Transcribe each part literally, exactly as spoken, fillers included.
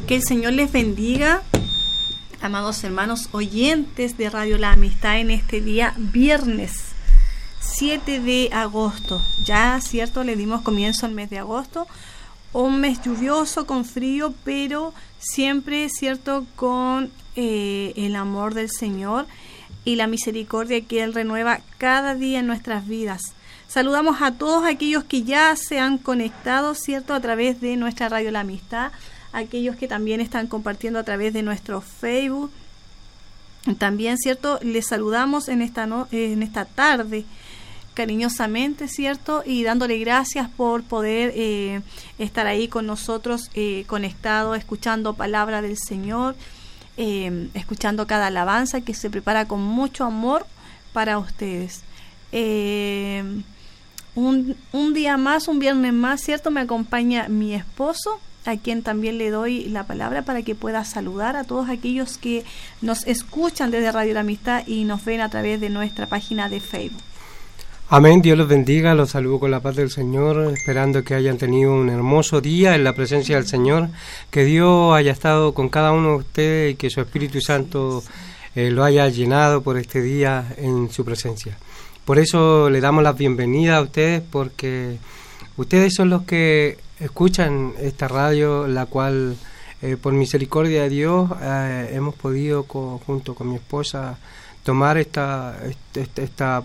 Que el Señor les bendiga, amados hermanos oyentes de Radio La Amistad, en este día viernes siete de agosto. Ya, cierto, le dimos comienzo al mes de agosto, un mes lluvioso, con frío, pero siempre, cierto, con eh, el amor del Señor y la misericordia que Él renueva cada día en nuestras vidas. Saludamos a todos aquellos que ya se han conectado, cierto, a través de nuestra Radio La Amistad, aquellos que también están compartiendo a través de nuestro Facebook. También, cierto, les saludamos en esta no, en esta tarde cariñosamente, cierto, y dándole gracias por poder eh, estar ahí con nosotros, eh, conectados, escuchando palabra del Señor, eh, escuchando cada alabanza que se prepara con mucho amor para ustedes. Eh, un, un día más, un viernes más, cierto, me acompaña mi esposo, a quien también le doy la palabra para que pueda saludar a todos aquellos que nos escuchan desde Radio La Amistad y nos ven a través de nuestra página de Facebook. Amén, Dios los bendiga, los saludo con la paz del Señor, esperando que hayan tenido un hermoso día en la presencia del Señor, que Dios haya estado con cada uno de ustedes y que su Espíritu Santo eh, lo haya llenado por este día en su presencia. Por eso le damos la bienvenida a ustedes, porque ustedes son los que escuchan esta radio, la cual eh, por misericordia de Dios eh, hemos podido co- junto con mi esposa tomar esta esta, esta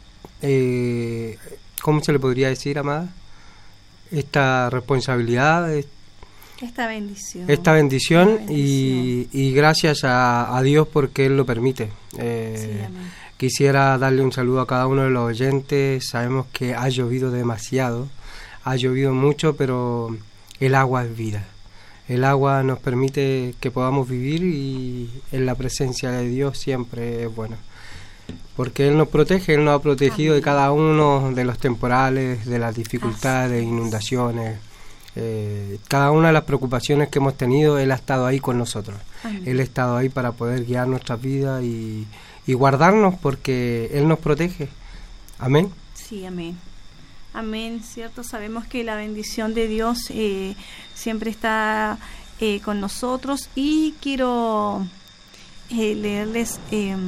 eh, ¿cómo se le podría decir, amada? Esta responsabilidad, esta bendición, esta bendición, esta bendición. Y, y gracias a, a Dios porque Él lo permite. Eh, sí, quisiera darle un saludo a cada uno de los oyentes. Sabemos que ha llovido demasiado. Ha llovido mucho, pero el agua es vida. El agua nos permite que podamos vivir y en la presencia de Dios siempre es bueno. Porque Él nos protege, Él nos ha protegido Amén. De cada uno de los temporales, de las dificultades, inundaciones. Eh, cada una de las preocupaciones que hemos tenido, Él ha estado ahí con nosotros. Amén. Él ha estado ahí para poder guiar nuestras vidas y, y guardarnos porque Él nos protege. Amén. Sí, amén. Amén, cierto, sabemos que la bendición de Dios eh, siempre está eh, con nosotros, y quiero eh, leerles eh,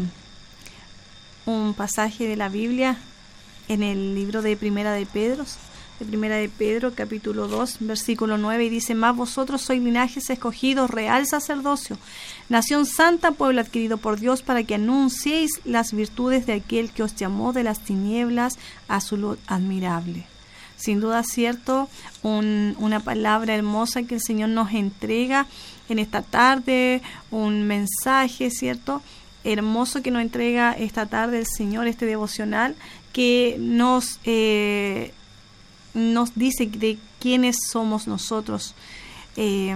un pasaje de la Biblia en el libro de Primera de Pedro, de Primera de Pedro, capítulo dos, versículo nueve, y dice: Mas vosotros sois linajes escogidos, real sacerdocio, nación santa, pueblo adquirido por Dios, para que anunciéis las virtudes de aquel que os llamó de las tinieblas a su luz admirable. Sin duda, cierto, un, una palabra hermosa que el Señor nos entrega en esta tarde, un mensaje, cierto, hermoso que nos entrega esta tarde el Señor, este devocional, que nos, eh, nos dice de quiénes somos nosotros, eh,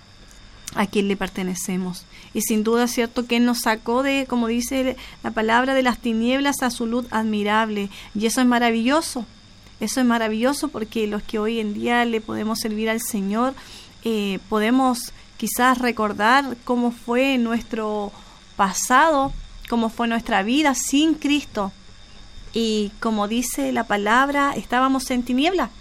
a quién le pertenecemos. Y sin duda, cierto, que Él nos sacó de, como dice la palabra, de las tinieblas a su luz admirable. Y eso es maravilloso. Eso es maravilloso porque los que hoy en día le podemos servir al Señor, eh, podemos quizás recordar cómo fue nuestro pasado, cómo fue nuestra vida sin Cristo. Y como dice la palabra, estábamos en tiniebla.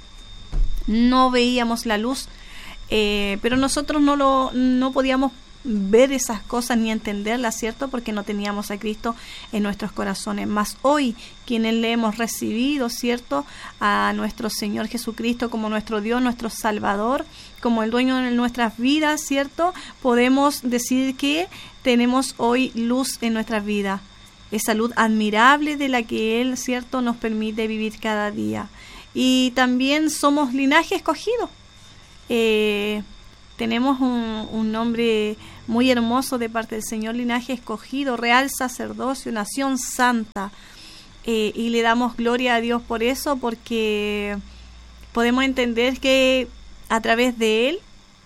No veíamos la luz. Eh, pero nosotros no lo no podíamos ver esas cosas ni entenderlas, ¿cierto? Porque no teníamos a Cristo en nuestros corazones. Mas hoy, quienes le hemos recibido, ¿cierto?, a nuestro Señor Jesucristo como nuestro Dios, nuestro Salvador, como el dueño de nuestras vidas, ¿cierto?, podemos decir que tenemos hoy luz en nuestras vidas, esa luz admirable de la que Él, ¿cierto?, nos permite vivir cada día. Y también somos linaje escogido. Eh, tenemos un, un nombre muy hermoso de parte del Señor, linaje escogido, real sacerdocio, nación santa, eh, y le damos gloria a Dios por eso, porque podemos entender que a través de Él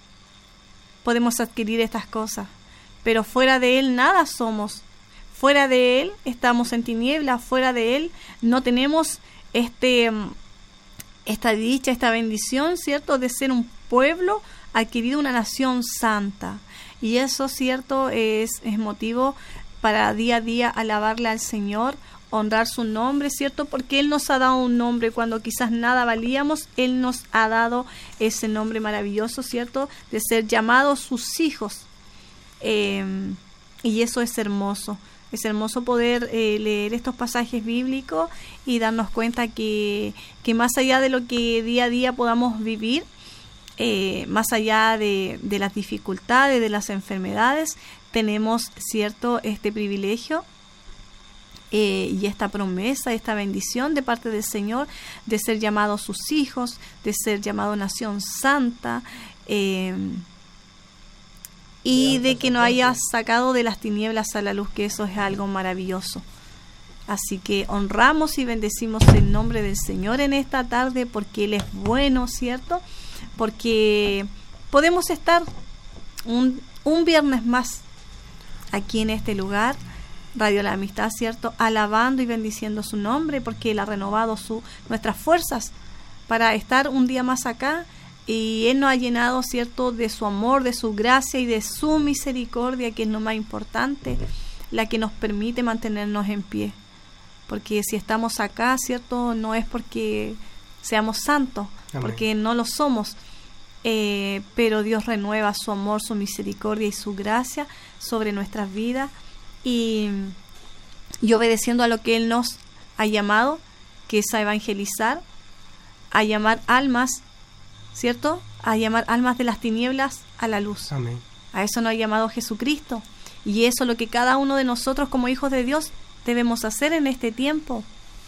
podemos adquirir estas cosas, pero fuera de Él nada somos. Fuera de Él estamos en tinieblas, fuera de Él no tenemos este esta dicha, esta bendición, ¿cierto?, de ser un pueblo adquirido, una nación santa. Y eso, ¿cierto?, es, es motivo para día a día alabarle al Señor, honrar su nombre, ¿cierto? Porque Él nos ha dado un nombre cuando quizás nada valíamos. Él nos ha dado ese nombre maravilloso, ¿cierto? De ser llamados sus hijos. Eh, y eso es hermoso. Es hermoso poder eh, leer estos pasajes bíblicos y darnos cuenta que, que más allá de lo que día a día podamos vivir, eh, más allá de, de las dificultades, de las enfermedades, tenemos, ¿cierto?, este privilegio Eh, y esta promesa, esta bendición de parte del Señor de ser llamados sus hijos, de ser llamado nación santa, eh, y de que nos haya sacado de las tinieblas a la luz, que eso es algo maravilloso. Así que honramos y bendecimos el nombre del Señor en esta tarde, porque Él es bueno, ¿cierto? Porque podemos estar un, un viernes más aquí en este lugar, Radio La Amistad, ¿cierto?, alabando y bendiciendo su nombre, porque Él ha renovado su, nuestras fuerzas para estar un día más acá, y Él nos ha llenado, ¿cierto?, de su amor, de su gracia y de su misericordia, que es lo más importante, la que nos permite mantenernos en pie. Porque si estamos acá, ¿cierto?, no es porque seamos santos, Amén. Porque no lo somos, eh, pero Dios renueva su amor, su misericordia y su gracia sobre nuestras vidas. Y, y obedeciendo a lo que Él nos ha llamado, que es a evangelizar, a llamar almas, ¿cierto?, a llamar almas de las tinieblas a la luz. Amén. A eso nos ha llamado Jesucristo, y eso es lo que cada uno de nosotros como hijos de Dios debemos hacer en este tiempo,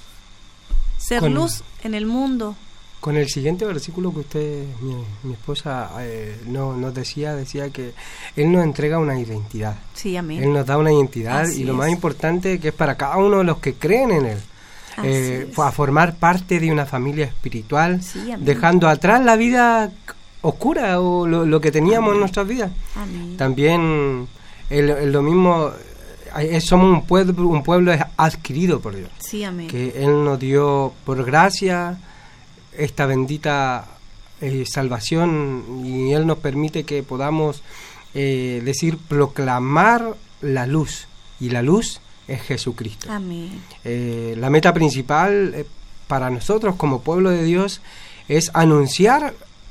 ser con, luz en el mundo. Con el siguiente versículo que usted, mi, mi esposa, eh, no, nos decía, decía que Él nos entrega una identidad. Sí, amén. Él nos da una identidad. Así y lo es. más importante que es para cada uno de los que creen en Él. Eh, a formar parte de una familia espiritual, sí, dejando atrás la vida oscura o lo, lo que teníamos, amén, en nuestras vidas. Amén. También el, el, lo mismo, eh, somos un pueblo, un pueblo adquirido por Dios. Sí, amén. Que Él nos dio por gracia esta bendita eh, salvación, y Él nos permite que podamos eh, decir, proclamar la luz, y la luz es Jesucristo. Amén. Eh, la meta principal eh, para nosotros como pueblo de Dios es anunciar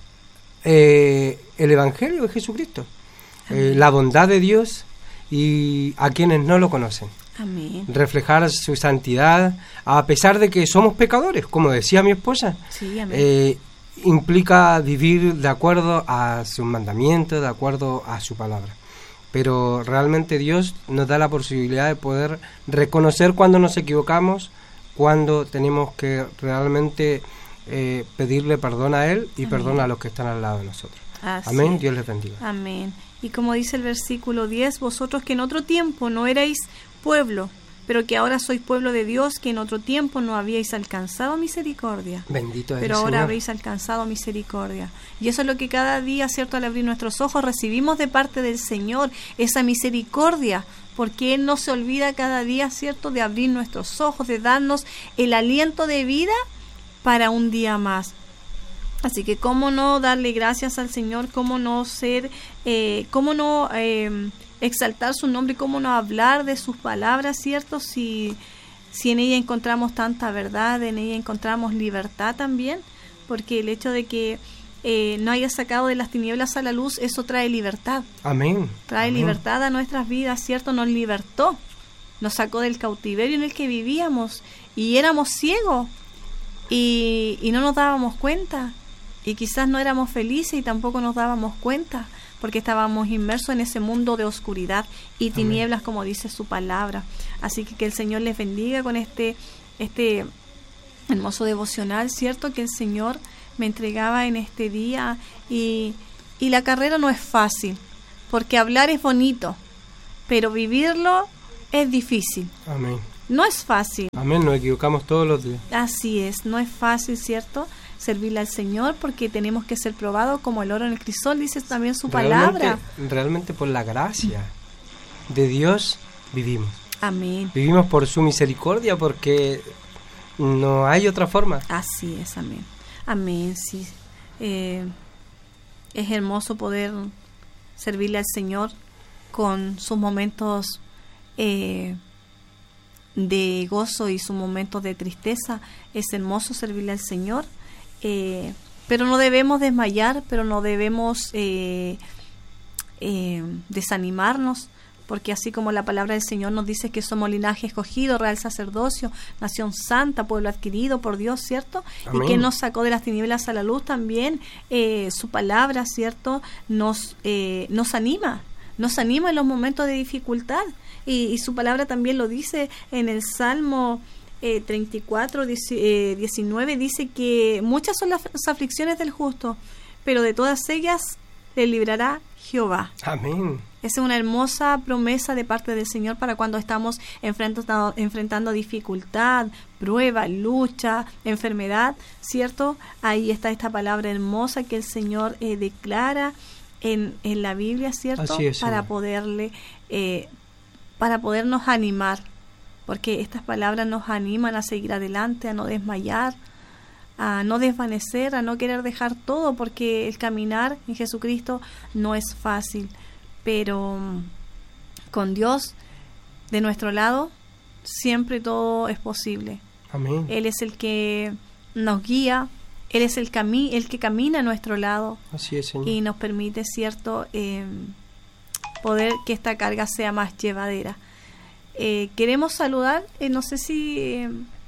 eh, el Evangelio de Jesucristo, eh, la bondad de Dios, y a quienes no lo conocen. Amén. Reflejar su santidad a pesar de que somos pecadores, como decía mi esposa. Sí, amén. Eh, implica vivir de acuerdo a sus mandamientos, de acuerdo a su palabra. Pero realmente Dios nos da la posibilidad de poder reconocer cuando nos equivocamos, cuando tenemos que realmente eh, pedirle perdón a Él y amén, perdón a los que están al lado de nosotros. Así amén, es. Dios les bendiga. Amén. Y como dice el versículo diez, vosotros que en otro tiempo no erais pueblo, pero que ahora sois pueblo de Dios, que en otro tiempo no habíais alcanzado misericordia. Bendito es pero el ahora Señor. Habéis alcanzado misericordia. Y eso es lo que cada día, ¿cierto?, al abrir nuestros ojos recibimos de parte del Señor, esa misericordia, porque Él no se olvida cada día, ¿cierto?, de abrir nuestros ojos, de darnos el aliento de vida para un día más. Así que cómo no darle gracias al Señor, cómo no ser, eh, cómo no eh, exaltar su nombre, cómo no hablar de sus palabras, ¿cierto? Si, si en ella encontramos tanta verdad, en ella encontramos libertad también, porque el hecho de que eh, no haya sacado de las tinieblas a la luz, eso trae libertad. Amén. Trae Amén. libertad a nuestras vidas, ¿cierto? Nos libertó, nos sacó del cautiverio en el que vivíamos y éramos ciegos y, y no nos dábamos cuenta. Y quizás no éramos felices y tampoco nos dábamos cuenta, porque estábamos inmersos en ese mundo de oscuridad y tinieblas, amén, como dice su palabra. Así que que el Señor les bendiga con este, este hermoso devocional, ¿cierto?, que el Señor me entregaba en este día. Y, y la carrera no es fácil, porque hablar es bonito, pero vivirlo es difícil. Amén. No es fácil. Amén, nos equivocamos todos los días. Así es, no es fácil, ¿cierto?, servirle al Señor, porque tenemos que ser probados como el oro en el crisol, dice también su realmente, palabra. Realmente por la gracia de Dios vivimos. Amén. Vivimos por su misericordia, porque no hay otra forma. Así es, amén. Amén, sí. Eh, es hermoso poder servirle al Señor con sus momentos eh, de gozo y sus momentos de tristeza. Es hermoso servirle al Señor, eh, pero no debemos desmayar, pero no debemos eh, eh, desanimarnos, porque así como la palabra del Señor nos dice que somos linaje escogido, real sacerdocio, nación santa, pueblo adquirido por Dios, ¿cierto? Amén. Y que nos sacó de las tinieblas a la luz también, eh, su palabra, ¿cierto? Nos, eh, nos anima, nos anima en los momentos de dificultad, y, y su palabra también lo dice en el Salmo eh, treinta y cuatro, diecinueve, dice que muchas son las aflicciones del justo, pero de todas ellas le librará Jehová. Amén. Esa es una hermosa promesa de parte del Señor para cuando estamos enfrentando, enfrentando dificultad, prueba, lucha, enfermedad, ¿cierto? Ahí está esta palabra hermosa que el Señor eh, declara en, en la Biblia, ¿cierto? Así es, para Señor. poderle, eh, para podernos animar, porque estas palabras nos animan a seguir adelante, a no desmayar, a no desvanecer, a no querer dejar todo, porque el caminar en Jesucristo no es fácil, pero con Dios de nuestro lado siempre todo es posible. Amén. Él es el que nos guía, Él es el, cami el que camina a nuestro lado. Así es, Señor. Y nos permite, cierto, eh, poder que esta carga sea más llevadera. Eh, queremos saludar, eh, no sé si eh,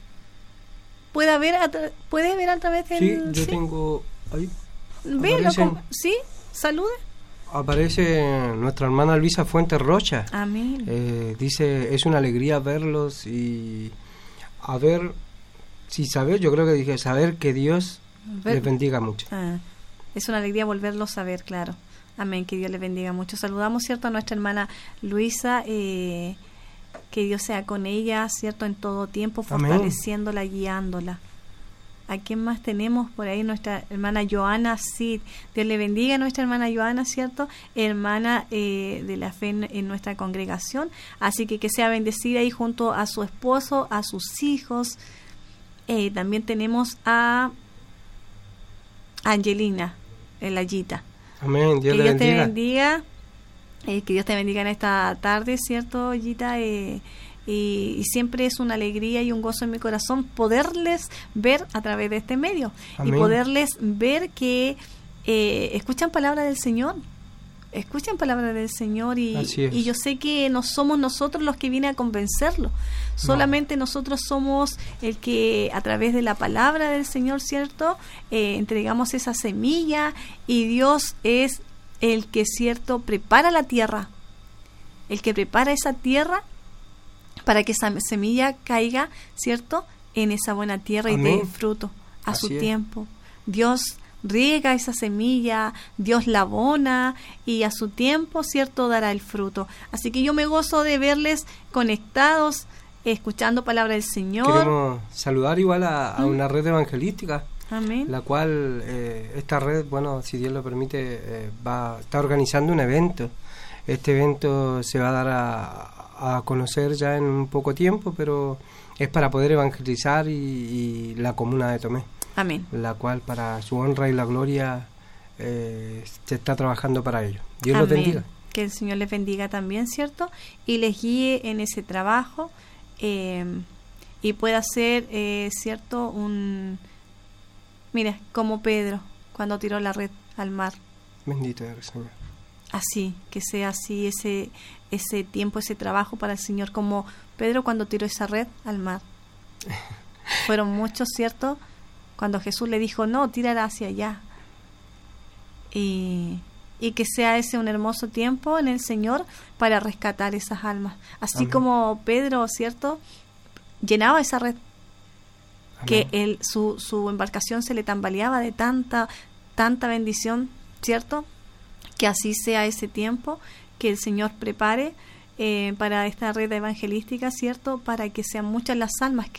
puede ver a puede ver a través del... Sí, yo ¿sí? tengo ahí. Velo, con, sí, salude. Aparece nuestra hermana Luisa Fuentes Rocha. Amén. Eh, dice, es una alegría verlos y a ver, si saber, yo creo que dije, saber que Dios ver. les bendiga mucho. Ah, es una alegría volverlos a ver, claro. Amén, que Dios les bendiga mucho. Saludamos, ¿cierto?, a nuestra hermana Luisa, eh, que Dios sea con ella, ¿cierto?, en todo tiempo, fortaleciéndola, Amén. Guiándola. ¿A quién más tenemos por ahí? Nuestra hermana Joana Cid. Dios le bendiga a nuestra hermana Joana, ¿cierto? Hermana eh, de la fe en, en nuestra congregación. Así que que sea bendecida ahí junto a su esposo, a sus hijos. Eh, también tenemos a Angelina, el Ayita. Amén. Dios que le Dios bendiga. te bendiga. Eh, que Dios te bendiga en esta tarde, ¿cierto, Ayita? Eh, Y, y siempre es una alegría y un gozo en mi corazón poderles ver a través de este medio. Amén. Y poderles ver que eh, escuchan palabra del Señor, escuchan palabra del Señor y, y yo sé que no somos nosotros los que vienen a convencerlo, solamente no. nosotros somos el que a través de la palabra del Señor, ¿cierto? Eh, entregamos esa semilla y Dios es el que, ¿cierto?, prepara la tierra, el que prepara esa tierra para que esa semilla caiga, ¿cierto?, en esa buena tierra. Amén. Y dé fruto a Así su es. tiempo. Dios riega esa semilla, Dios la abona y a su tiempo, ¿cierto?, dará el fruto. Así que yo me gozo de verles conectados, escuchando palabra del Señor. Queremos saludar igual a, a ¿Mm? una red evangelística. Amén. La cual, eh, esta red, bueno, si Dios lo permite, eh, va está organizando un evento. Este evento se va a dar a a conocer ya en un poco tiempo, pero es para poder evangelizar y, y la comuna de Tomé. Amén. La cual para su honra y la gloria eh, se está trabajando para ello. Dios Amén. los bendiga. Que el Señor les bendiga también, ¿cierto? Y les guíe en ese trabajo eh, y pueda ser, eh, ¿cierto? Un... Mira, como Pedro cuando tiró la red al mar. Bendito eres, Señor. Así, que sea así ese ese tiempo, ese trabajo para el Señor, como Pedro cuando tiró esa red al mar. Fueron muchos, ¿cierto? Cuando Jesús le dijo, no, tírala hacia allá. Y, y que sea ese un hermoso tiempo en el Señor para rescatar esas almas. Así Amén. Como Pedro, ¿cierto?, llenaba esa red. Amén. Que él, su, su embarcación se le tambaleaba de tanta, tanta bendición, ¿cierto? Que así sea ese tiempo que el Señor prepare eh, para esta red evangelística, ¿cierto? Para que sean muchas las almas que